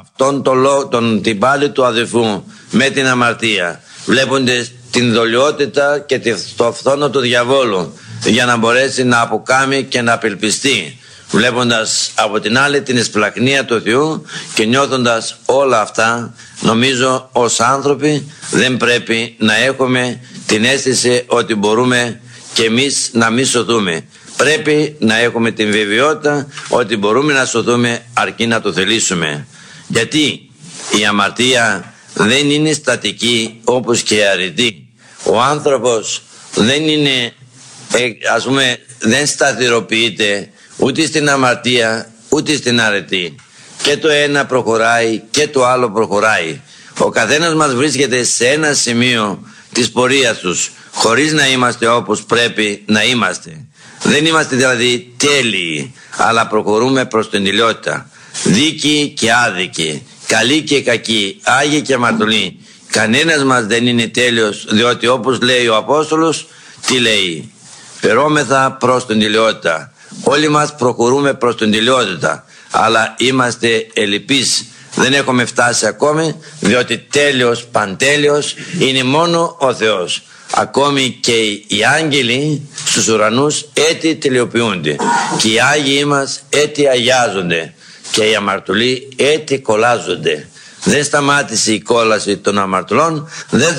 Speaker 5: την πάλη του αδελφού με την αμαρτία, βλέποντας την δολιότητα και το φθόνο του διαβόλου για να μπορέσει να αποκάμει και να απελπιστεί, βλέποντας από την άλλη την εσπλαχνία του Θεού και νιώθοντας όλα αυτά, νομίζω ως άνθρωποι δεν πρέπει να έχουμε την αίσθηση ότι μπορούμε και εμείς να μη σωθούμε. Πρέπει να έχουμε την βεβαιότητα ότι μπορούμε να σωθούμε αρκεί να το θελήσουμε. Γιατί η αμαρτία δεν είναι στατική όπως και η αρετή. Ο άνθρωπος δεν είναι, δεν σταθεροποιείται ούτε στην αμαρτία ούτε στην αρετή. Και το ένα προχωράει και το άλλο προχωράει. Ο καθένας μας βρίσκεται σε ένα σημείο της πορείας τους, χωρίς να είμαστε όπως πρέπει να είμαστε. Δεν είμαστε δηλαδή τέλειοι, αλλά προχωρούμε προς την τελειότητα. Δίκοι και άδικοι, καλοί και κακοί, άγιοι και αμαρτωλοί. Κανένας μας δεν είναι τέλειος, διότι όπως λέει ο Απόστολος, τι λέει? Φερόμεθα προς την τελειότητα. Όλοι μας προχωρούμε προς την τελειότητα, αλλά είμαστε ελλειπείς. Δεν έχουμε φτάσει ακόμη, διότι τέλειος, παντέλειος είναι μόνο ο Θεός. Ακόμη και οι άγγελοι στους ουρανούς έτσι τελειοποιούνται, και οι Άγιοι μας έτσι αγιάζονται, και οι αμαρτωλοί έτσι κολλάζονται. Δεν σταμάτησε η κόλαση των αμαρτωλών,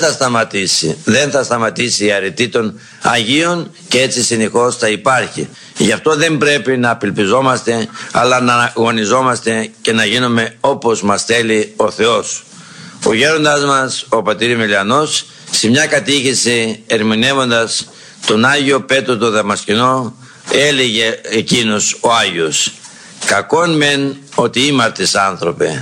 Speaker 5: δεν θα σταματήσει η αρετή των Αγίων, και έτσι συνεχώς θα υπάρχει. Γι' αυτό δεν πρέπει να απελπιζόμαστε, αλλά να αγωνιζόμαστε και να γίνουμε όπως μας θέλει ο Θεός. Ο γέροντας μας, ο πατήρ Εμιλιανός, σε μια κατήχηση ερμηνεύοντας τον Άγιο Πέτρο το Δαμασκηνό, έλεγε εκείνος ο Άγιος: «Κακόν μεν ότι ήμαρτες άνθρωπε,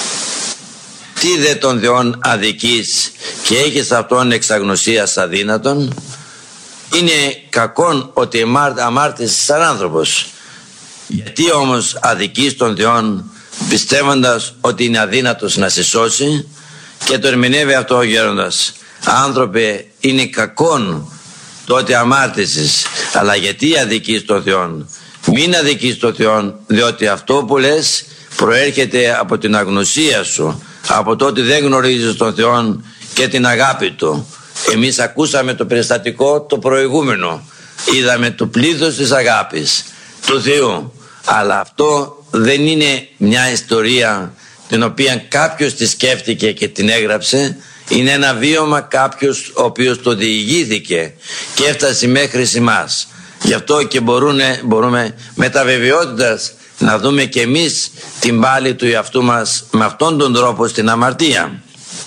Speaker 5: τι δε τον Θεόν αδικείς και έχεις αυτόν εξαγνωσίας αδύνατον? Είναι κακόν ότι αμάρτης σαν άνθρωπος. Γιατί όμως αδικείς τον Θεόν πιστεύοντας ότι είναι αδύνατος να σε σώσει?» Και το ερμηνεύει αυτό ο γέροντας: «Άνθρωπε, είναι κακόν το ότι αμάρτησες, αλλά γιατί αδικείς τον Θεόν? Μην αδικείς τον Θεόν, διότι αυτό που λες προέρχεται από την αγνωσία σου, από το ότι δεν γνωρίζεις τον Θεό και την αγάπη Του. Εμείς ακούσαμε το περιστατικό το προηγούμενο, είδαμε το πλήθος της αγάπης του Θεού, αλλά αυτό δεν είναι μια ιστορία την οποία κάποιος τη σκέφτηκε και την έγραψε. Είναι ένα βίωμα κάποιος ο οποίος το διηγήθηκε και έφτασε μέχρι εμάς. Γι' αυτό και μπορούμε με τα βεβαιότητας να δούμε και εμείς την πάλη του εαυτού μας με αυτόν τον τρόπο στην αμαρτία.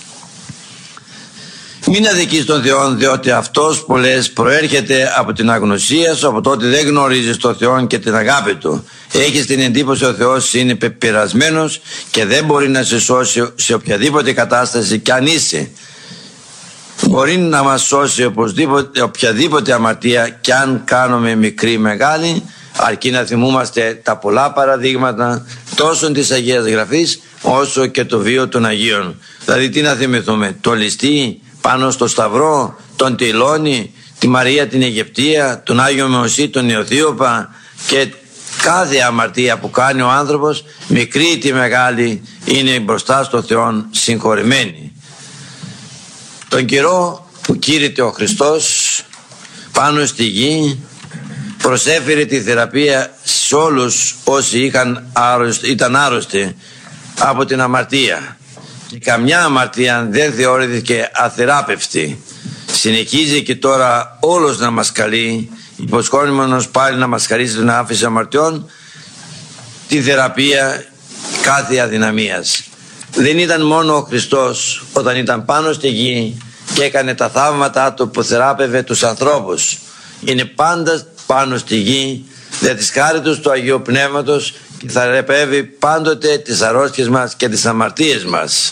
Speaker 5: Μην αδικείς τον Θεό, διότι αυτός πολλές προέρχεται από την αγνωσία σου, από το ότι δεν γνωρίζεις τον Θεό και την αγάπη Του. Έχεις την εντύπωση ο Θεός είναι πεπειρασμένος και δεν μπορεί να σε σώσει σε οποιαδήποτε κατάσταση κι αν είσαι. Μπορεί να μας σώσει οποιαδήποτε αμαρτία κι αν κάνουμε μικρή ή μεγάλη, αρκεί να θυμούμαστε τα πολλά παραδείγματα τόσο της Αγίας Γραφής όσο και το βίο των Αγίων. Δηλαδή τι να θυμηθούμε, το ληστή πάνω στο Σταυρό, τον Τιλώνη, τη Μαρία την Αιγυπτία, τον Άγιο Μωυσή, τον Ιωθίωπα, και κάθε αμαρτία που κάνει ο άνθρωπος, μικρή ή τη μεγάλη, είναι μπροστά στο Θεό συγχωρημένη. Τον καιρό που κήρυτε ο Χριστός πάνω στη γη, προσέφερε τη θεραπεία σε όλους όσοι ήταν άρρωστοι από την αμαρτία, και καμιά αμαρτία δεν θεωρήθηκε αθεράπευτη. Συνεχίζει και τώρα όλος να μας καλεί, υποσχόμενος πάλι να μας χαρίσει την άφηση αμαρτιών, τη θεραπεία κάθε αδυναμίας. Δεν ήταν μόνο ο Χριστός όταν ήταν πάνω στη γη και έκανε τα θαύματα Του που θεράπευε τους ανθρώπους. Είναι πάντα πάνω στη γη για τις χάριτος του Αγίου Πνεύματος και θα θεραπεύει πάντοτε τις αρρώστιες μας και τις αμαρτίες μας.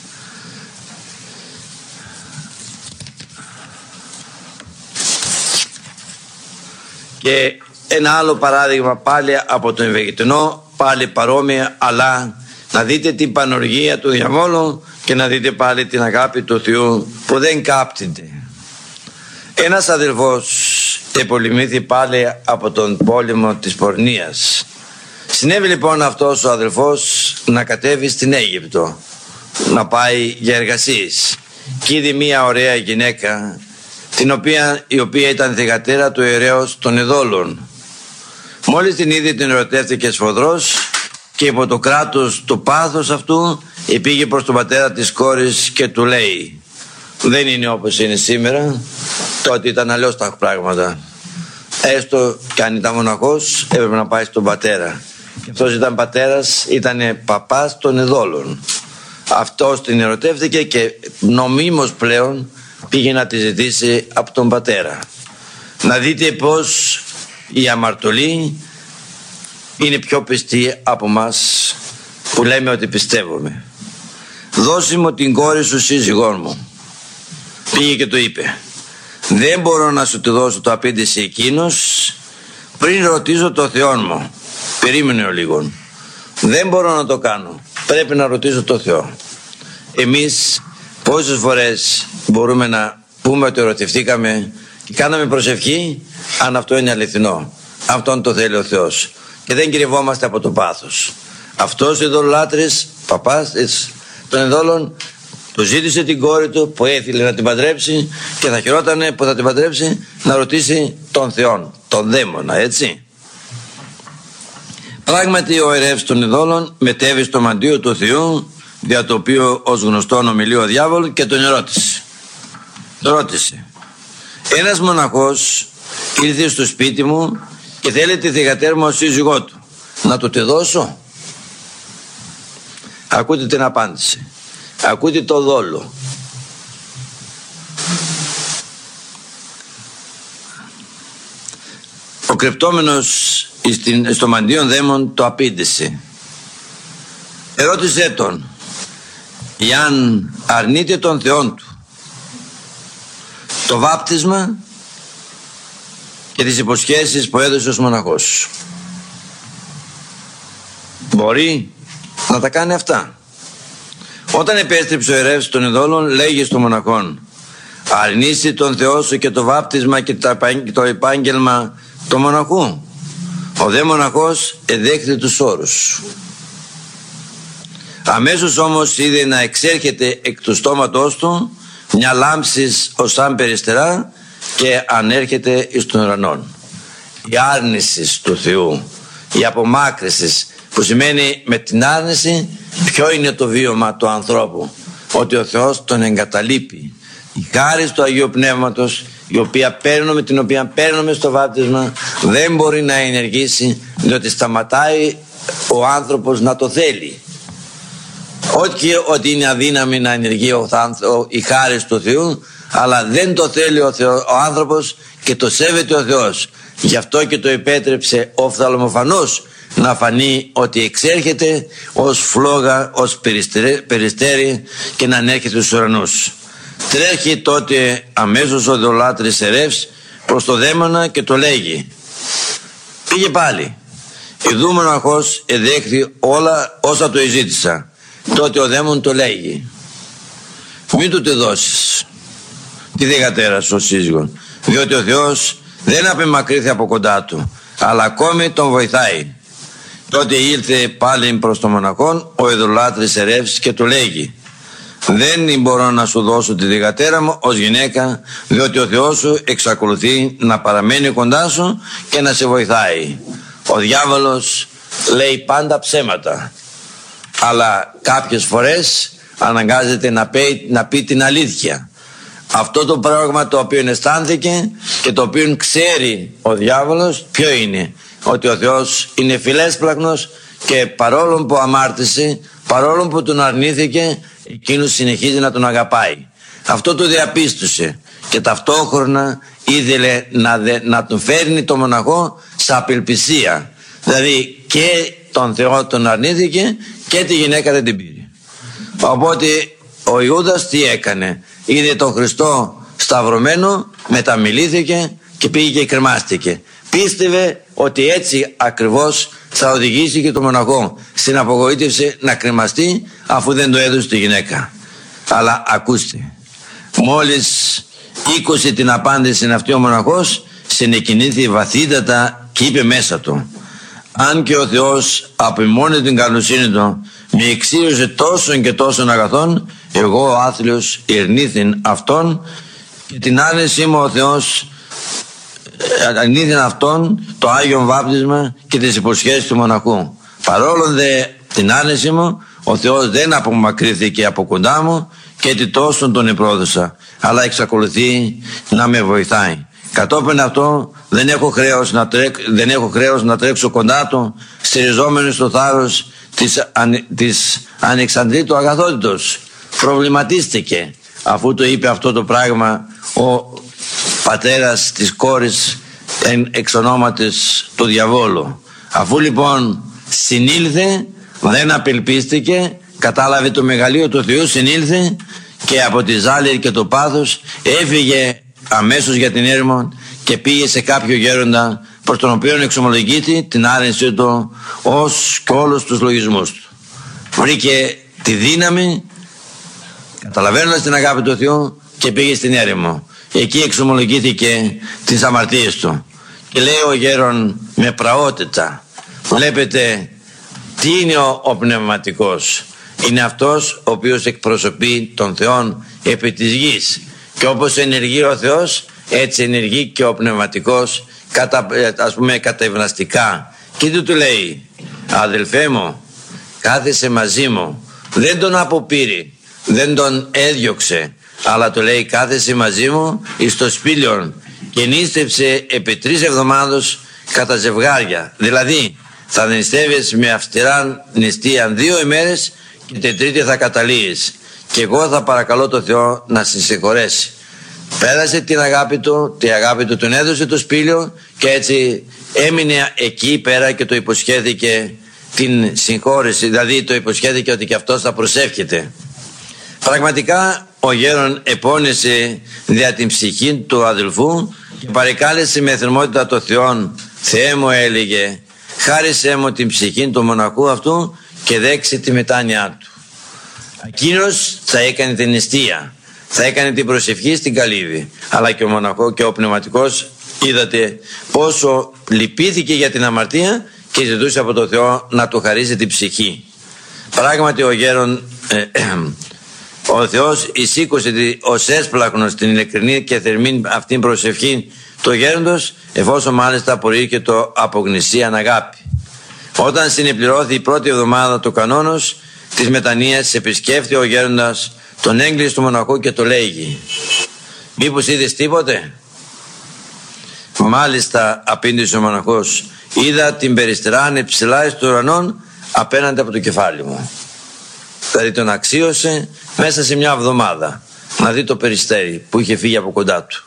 Speaker 5: Και ένα άλλο παράδειγμα πάλι από τον Ευαγγελισμό, πάλι παρόμοια, αλλά να δείτε την πανοργία του διαβόλου και να δείτε πάλι την αγάπη του Θεού που δεν κάπτεται. Ένας αδελφός επολυμήθη πάλι από τον πόλεμο της πορνείας. Συνέβη λοιπόν αυτός ο αδελφός να κατέβει στην Αίγυπτο, να πάει για εργασίες, και είδε μια ωραία γυναίκα η οποία ήταν θυγατέρα του ιερέως των ειδόλων. Μόλις την είδε, την ερωτεύτηκε σφοδρός και υπό το κράτος του πάθους αυτού πήγε προς τον πατέρα της κόρης και του λέει: δεν είναι όπως είναι σήμερα, τότε ήταν αλλιώς τα πράγματα. Έστω και αν ήταν μοναχός, έπρεπε να πάει στον πατέρα. Και αυτός ήταν πατέρας, ήταν παπάς των ειδόλων. Αυτός την ερωτεύτηκε και νομίμως πλέον πήγε να τη ζητήσει από τον πατέρα. Να δείτε πως η αμαρτωλή είναι πιο πιστή από μας που λέμε ότι πιστεύουμε. Δώσε μου την κόρη σου, σύζυγό μου. Πήγε και το είπε: δεν μπορώ να σου τη δώσω, το απήντησε εκείνος, πριν ρωτήσω το Θεό μου. Περίμενε ο λίγο. Δεν μπορώ να το κάνω, πρέπει να ρωτήσω το Θεό. Εμείς πόσες φορές μπορούμε να πούμε ότι ερωτευτήκαμε και κάναμε προσευχή, αν αυτό είναι αληθινό, αυτόν το θέλει ο Θεός, και δεν κρυβόμαστε από το πάθος. Αυτός ο ειδωλολάτρης, παπάς των ειδόλων, του ζήτησε την κόρη του που έθελε να την παντρέψει, και θα χαιρότανε που θα την παντρέψει να ρωτήσει τον Θεό, τον δαίμονα, έτσι. Πράγματι ο ιερεύς των ειδόλων μετέβη στο μαντίο του Θεού, δια το οποίο ως γνωστόν ομιλεί ο διάβολος, και τον ρώτησε: ένας μοναχός ήρθε στο σπίτι μου και θέλει τη θυγατέρα μου ως σύζυγό του, να του τη δώσω? Ακούτε την απάντηση, ακούτε το δόλο. Ο κρεπτόμενος στο μαντίον δαίμον το απήντησε. Ερώτησέ τον εάν αρνείται τον Θεόν του το βάπτισμα και τις υποσχέσεις που έδωσε ως μοναχός. Μπορεί να τα κάνει αυτά. Όταν επέστρεψε ο ιερεύς των ειδόλων, λέγει στον μοναχόν: αρνήσει τον Θεό σου και το βάπτισμα και το επάγγελμα του μοναχού? Ο δε μοναχός εδέχθη τους όρους. Αμέσως όμως είδε να εξέρχεται εκ του στόματός του μια λάμψης ως σαν περιστερά και ανέρχεται εις τον ουρανόν. Η άρνηση του Θεού, η απομάκρυση, που σημαίνει με την άρνηση ποιο είναι το βίωμα του ανθρώπου, ότι ο Θεός τον εγκαταλείπει. Η χάρις του Αγίου Πνεύματος, την οποία παίρνουμε στο βάπτισμα, δεν μπορεί να ενεργήσει, διότι σταματάει ο άνθρωπος να το θέλει. Όχι ότι είναι αδύναμη να ενεργεί η χάρις του Θεού, αλλά δεν το θέλει ο άνθρωπος και το σέβεται ο Θεός. Γι' αυτό και το επέτρεψε οφθαλμοφανώς να φανεί ότι εξέρχεται ως φλόγα, ως περιστέρι και να ανέρχεται στους ουρανούς. Τρέχει τότε αμέσως ο ιδωλάτρης Ερεύς προς το δαίμονα και το λέγει. Πήγε πάλι. Ιδού μοναχός εδέχθη όλα όσα το εζήτησα. Τότε ο δαίμον το λέγει. Μην του τη δώσεις τη δεκατέρα σου σύζυγον, διότι ο Θεός δεν απεμακρύθη από κοντά του, αλλά ακόμη τον βοηθάει. Τότε ήλθε πάλι προς τον μοναχόν ο ειδωλάτρης Ερεύς και του λέγει. Δεν μπορώ να σου δώσω τη δεκατέρα μου ως γυναίκα, διότι ο Θεός σου εξακολουθεί να παραμένει κοντά σου και να σε βοηθάει. Ο διάβολος λέει πάντα ψέματα, αλλά κάποιες φορές αναγκάζεται να πει την αλήθεια. Αυτό το πράγμα το οποίο αισθάνθηκε και το οποίο ξέρει ο διάβολος ποιο είναι? Ότι ο Θεός είναι φιλέσπλαχνος και παρόλο που αμάρτησε, παρόλο που τον αρνήθηκε, εκείνος συνεχίζει να τον αγαπάει. Αυτό το διαπίστωσε και ταυτόχρονα ήθελε να τον φέρνει το μοναχό σε απελπισία. Δηλαδή και τον Θεό τον αρνήθηκε και τη γυναίκα δεν την πήρε. Οπότε ο Ιούδας τι έκανε? Είδε τον Χριστό σταυρωμένο, μεταμιλήθηκε και πήγε και κρεμάστηκε. Πίστευε ότι έτσι ακριβώς θα οδηγήσει και το μοναχό στην απογοήτευση να κρεμαστεί, αφού δεν το έδωσε τη γυναίκα. Αλλά ακούστε, μόλις ήκουσε την απάντηση αυτή ο μοναχός, συνεκινήθη βαθύτατα και είπε μέσα του. Αν και ο Θεός από μόνη την καλοσύνη του με εξίωσε τόσον και τόσον αγαθών, εγώ ο άθλιος ερνήθην αυτόν και την άρνησή μου ο Θεός αρνήθην αυτόν το Άγιον Βάπτισμα και τις υποσχέσεις του μοναχού. Παρόλο δε την άρνησή μου, ο Θεός δεν απομακρύθηκε από κοντά μου και τι τόσον τον επρόδωσα, αλλά εξακολουθεί να με βοηθάει. Κατόπιν αυτό δεν έχω χρέος να τρέξω κοντά του, στηριζόμενος στο θάρρος της ανεξαντλήτου αγαθότητος. Προβληματίστηκε αφού το είπε αυτό το πράγμα ο πατέρας της κόρης εξ ονόματος του διαβόλου. Αφού λοιπόν συνήλθε, δεν απελπίστηκε, κατάλαβε το μεγαλείο του Θεού, συνήλθε και από τη ζάλη και το πάθος έφυγε αμέσως για την έρημο και πήγε σε κάποιο γέροντα, προς τον οποίο εξομολογείται την άρνησή του ως και όλους τους λογισμούς του. Βρήκε τη δύναμη, καταλαβαίνοντας την αγάπη του Θεού, και πήγε στην έρημο. Εκεί εξομολογήθηκε τις αμαρτίες του και λέει ο γέρον με πραότητα. Βλέπετε τι είναι ο πνευματικός? Είναι αυτός ο οποίος εκπροσωπεί τον Θεόν επί της γης, και όπως ενεργεί ο Θεός, έτσι ενεργεί και ο πνευματικός, κατευναστικά. Και του λέει, αδελφέ μου, κάθεσαι μαζί μου. Δεν τον αποπήρε, δεν τον έδιωξε, αλλά του λέει, κάθεσαι μαζί μου εις το σπήλιον, και νήστεψε επί 3 εβδομάδες κατά ζευγάρια. Δηλαδή θα νηστεύεις με αυστηρά νηστεία 2 ημέρες και την τρίτη θα καταλύεις, και εγώ θα παρακαλώ το Θεό να σε συγχωρέσει. Πέρασε την αγάπη του τον έδωσε το σπήλιο, και έτσι έμεινε εκεί πέρα και το υποσχέθηκε την συγχώρεση, δηλαδή το υποσχέθηκε ότι και αυτός θα προσεύχεται. Πραγματικά ο γέρον επώνεσε δια την ψυχή του αδελφού και παρεκάλεσε με θερμότητα το Θεόν. Θεέ μου, έλεγε, χάρισέ μου την ψυχή του μοναχού αυτού και δέξει τη μετάνοιά του. Εκείνος θα έκανε την νηστεία, θα έκανε την προσευχή στην καλύβη, αλλά και ο μοναχό και ο πνευματικός είδατε πόσο λυπήθηκε για την αμαρτία και ζητούσε από το Θεό να του χαρίσει την ψυχή. Πράγματι ο Θεός εισήκωσε ως έσπλαχνος την ειλικρινή και θερμή αυτήν προσευχή του γέροντος, εφόσον μάλιστα απορρίκε το από γνησίαν αγάπη. Όταν συνεπληρώθη η πρώτη εβδομάδα του κανόνος της μετανοίας, επισκέφθη ο γέροντας τον έγκλης του μοναχού και το λέγει: «Μήπως είδες τίποτε?» «Μάλιστα», απήντησε ο μοναχός, «είδα την περιστεράν υψηλά εις του ουρανών απέναντι από το κεφάλι μου». Δηλαδή τον αξίωσε μέσα σε μια εβδομάδα να δει το περιστέρι που είχε φύγει από κοντά του.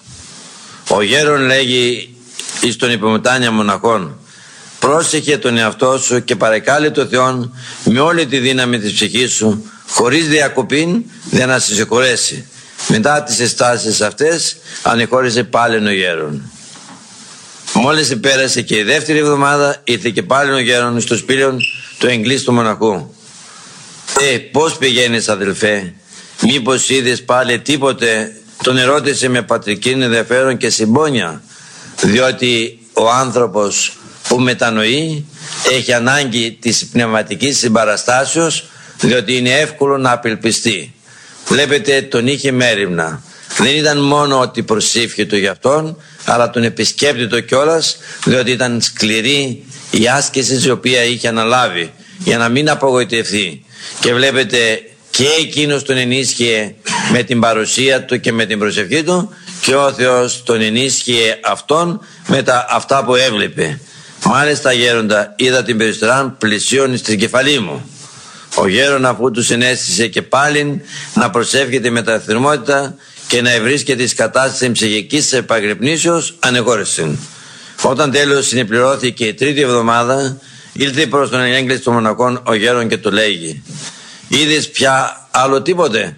Speaker 5: Ο γέρον λέγει εις τον υπομετάνια μοναχών: «Πρόσεχε τον εαυτό σου και παρεκάλε το Θεόν με όλη τη δύναμη της ψυχής σου, χωρίς διακοπήν, για να σε συγχωρέσει». Μετά τις αισθάσεις αυτές ανεχώρησε πάλι ο γέρον. Μόλις πέρασε και η δεύτερη εβδομάδα, ήρθε και πάλι ο γέρον στο σπήλαιο του εγκλής του μοναχού. «Πώς πηγαίνεις, αδελφέ, μήπως είδες πάλι τίποτε?» Τον ερώτησε με πατρική ενδιαφέρον και συμπόνια, διότι ο άνθρωπος που μετανοεί έχει ανάγκη της πνευματικής συμπαραστάσεως, διότι είναι εύκολο να απελπιστεί. Βλέπετε, τον είχε μέριμνα. Δεν ήταν μόνο ότι προσήφιε για αυτόν, αλλά τον επισκέπτητο κιόλας, διότι ήταν σκληρή η άσκηση η οποία είχε αναλάβει για να μην απογοητευτεί. Και βλέπετε, και εκείνος τον ενίσχυε με την παρουσία του και με την προσευχή του, και ο Θεός τον ενίσχυε αυτόν με αυτά που έβλεπε. «Μάλιστα, γέροντα, είδα την περιστεράν πλησίον στην κεφαλή μου». Ο γέρον, αφού του συνέστησε και πάλιν να προσεύχεται με τα θερμότητα και να ευρίσκεται εις κατάσταση ψυχικής επαγρυπνήσεως, ανεχώρησε. Όταν τέλος συνεπληρώθηκε η τρίτη εβδομάδα, ήλθε προς τον έγκλης των μοναχών ο γέρον και του λέγει: «Είδες πια άλλο τίποτε?»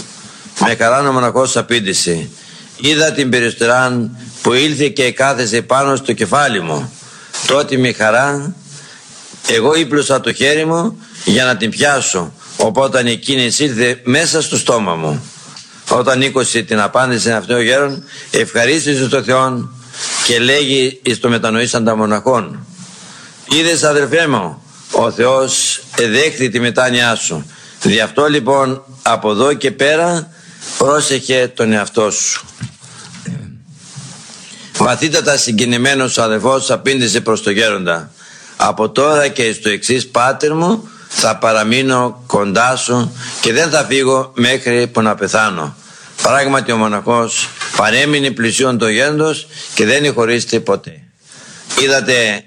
Speaker 5: Με χαρά ο μοναχός απήντησε: «Είδα την περιστεράν που ήλθε και κάθεσε πάνω στο κεφάλι μου. Τότε με χαρά εγώ ύπλωσα το χέρι μου για να την πιάσω, οπότε εκείνη ήλθε μέσα στο στόμα μου». Όταν ήκωσε την απάντηση αυτή ο γέρον, ευχαρίστησε τον Θεόν και λέγει εις το μετανοήσαντα μοναχών: «Είδες, αδελφέ μου, ο Θεός εδέχθη τη μετάνοιά σου. Δι' αυτό λοιπόν από εδώ και πέρα πρόσεχε τον εαυτό σου». Βαθύτατα συγκινημένος ο αδελφός απήντησε προς τον γέροντα: «Από τώρα και στο εξής, πάτερ μου, θα παραμείνω κοντά σου και δεν θα φύγω μέχρι που να πεθάνω». Πράγματι ο μοναχός παρέμεινε πλησίον το γέροντος και δεν ηχωρίστηκε ποτέ. Είδατε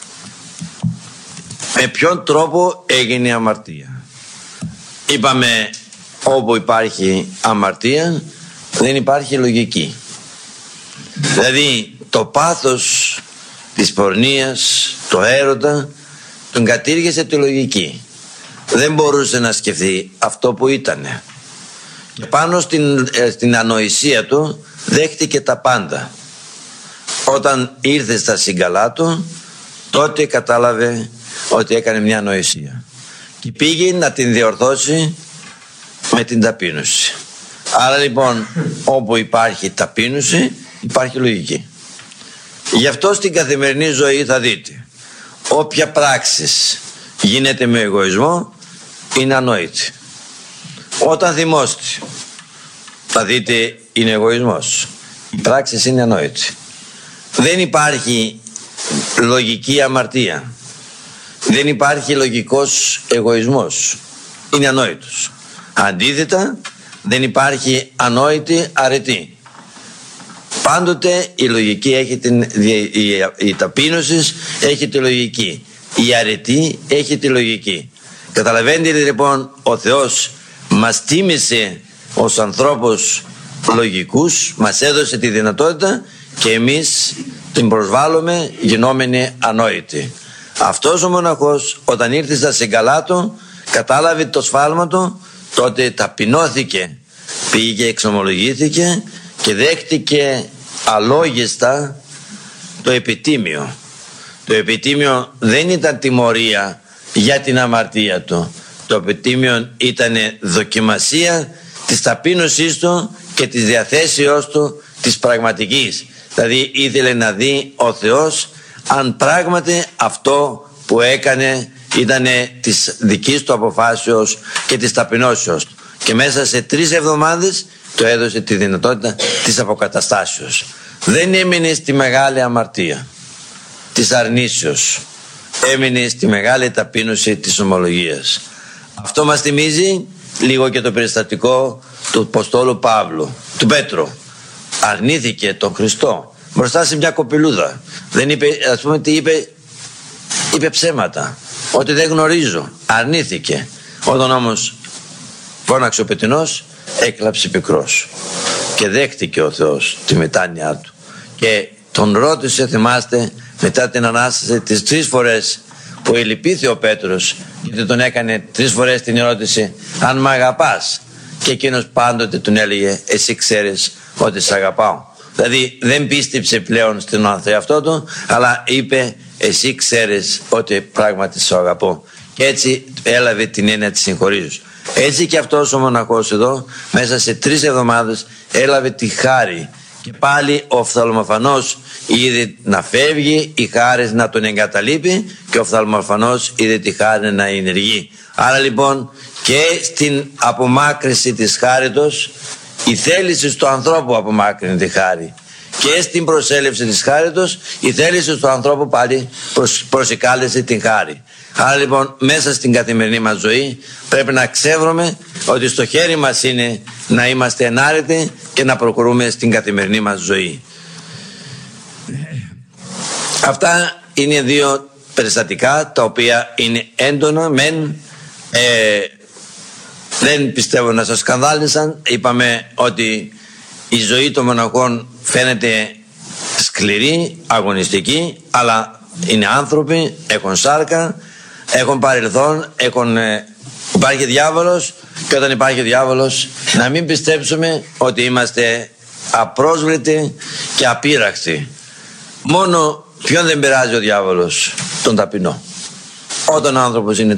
Speaker 5: με ποιον τρόπο έγινε η αμαρτία. Είπαμε, όπου υπάρχει αμαρτία δεν υπάρχει λογική. Δηλαδή το πάθος της πορνείας, το έρωτα, τον κατήργησε τη λογική. Δεν μπορούσε να σκεφτεί αυτό που ήτανε. Και πάνω στην ανοησία του δέχτηκε τα πάντα. Όταν ήρθε στα συγκαλά του, τότε κατάλαβε ότι έκανε μια ανοησία και πήγε να την διορθώσει με την ταπείνωση. Άρα λοιπόν, όπου υπάρχει ταπείνωση υπάρχει λογική. Γι' αυτό στην καθημερινή ζωή θα δείτε, όποια πράξης γίνεται με εγωισμό είναι ανόητη. Όταν θυμώστε, θα δείτε είναι εγωισμός. Η πράξη είναι ανόητη. Δεν υπάρχει λογική αμαρτία. Δεν υπάρχει λογικός εγωισμός. Είναι ανόητος. Αντίθετα, δεν υπάρχει ανόητη αρετή. Πάντοτε η λογική έχει η ταπείνωση έχει τη λογική. Η αρετή έχει τη λογική. Καταλαβαίνετε λοιπόν, ο Θεός μας τίμησε ως ανθρώπους λογικούς, μας έδωσε τη δυνατότητα και εμείς την προσβάλλουμε γινόμενοι ανόητοι. Αυτός ο μοναχός όταν ήρθε στα συγκαλά του, κατάλαβε το σφάλμα του, τότε ταπεινώθηκε, πήγε, εξομολογήθηκε και δέχτηκε αλόγιστα το επιτίμιο. Το επιτίμιο δεν ήταν τιμωρία για την αμαρτία του. Το επιτίμιο ήταν δοκιμασία της ταπείνωσής του και της διαθέσεώς του της πραγματικής. Δηλαδή ήθελε να δει ο Θεός αν πράγματι αυτό που έκανε ήταν της δικής του αποφάσεως και της ταπεινώσεως του. Και μέσα σε 3 εβδομάδες του έδωσε τη δυνατότητα της αποκαταστάσεως. Δεν έμεινε στη μεγάλη αμαρτία της αρνήσεως, έμεινε στη μεγάλη ταπείνωση της ομολογίας. Αυτό μας θυμίζει λίγο και το περιστατικό του Αποστόλου Παύλου, του Πέτρου. Αρνήθηκε τον Χριστό μπροστά σε μια κοπηλούδα. Δεν είπε, ας πούμε τι είπε, είπε ψέματα, ότι δεν γνωρίζω. Αρνήθηκε. Όταν όμως φώναξε ο πετεινός, έκλαψε πικρός και δέχτηκε ο Θεός τη μετάνοιά του και τον ρώτησε, θυμάστε, μετά την Ανάσταση, τις 3 φορές που ελυπήθη ο Πέτρος, γιατί τον έκανε 3 φορές την ερώτηση αν μ' αγαπάς, και εκείνος πάντοτε τον έλεγε εσύ ξέρεις ότι σ' αγαπάω. Δηλαδή δεν πίστεψε πλέον στην ανθεαυτό του, αλλά είπε εσύ ξέρεις ότι πράγματι σ' αγαπώ, και έτσι έλαβε την έννοια της συγχωρήσεως. Έτσι και αυτός ο μοναχός εδώ μέσα σε 3 εβδομάδες έλαβε τη χάρη. Και πάλι ο οφθαλμοφανός είδε να φεύγει, η χάρη να τον εγκαταλείπει, και ο οφθαλμοφανός είδε τη χάρη να ενεργεί. Άρα λοιπόν και στην απομάκρυση της χάριτος, η θέληση του ανθρώπου απομάκρυνε τη χάρη, και στην προσέλευση της χάριτος η θέληση του ανθρώπου πάλι προσεκάλεσε την χάρη. Άρα λοιπόν μέσα στην καθημερινή μας ζωή πρέπει να ξεύρουμε ότι στο χέρι μας είναι να είμαστε ενάρετοι και να προχωρούμε στην καθημερινή μας ζωή. Αυτά είναι 2 περιστατικά τα οποία είναι έντονα μεν, δεν πιστεύω να σας σκανδάλισαν. Είπαμε ότι η ζωή των μοναχών φαίνεται σκληρή, αγωνιστική, αλλά είναι άνθρωποι, έχουν σάρκα, έχουν παρελθόν, υπάρχει διάβολος, και όταν υπάρχει διάβολος να μην πιστέψουμε ότι είμαστε απρόσβλητοι και απείραχτοι. Μόνο ποιον δεν πειράζει ο διάβολος? Τον ταπεινό. Όταν ο άνθρωπος είναι